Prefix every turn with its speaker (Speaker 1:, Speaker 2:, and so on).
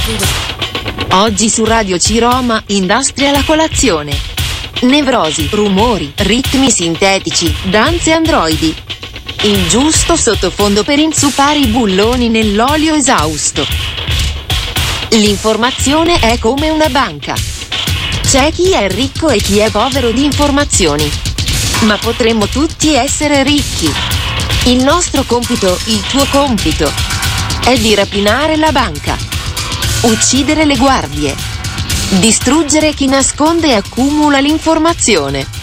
Speaker 1: Oggi su Radio C-Roma, Industrial a colazione. Nevrosi, rumori, ritmi sintetici, danze androidi. Il giusto sottofondo per inzuppare i bulloni nell'olio esausto. L'informazione è come una banca. C'è chi è ricco e chi è povero di informazioni. Ma potremmo tutti essere ricchi. Il nostro compito, il tuo compito, è di rapinare la banca, uccidere le guardie, distruggere chi nasconde e accumula l'informazione.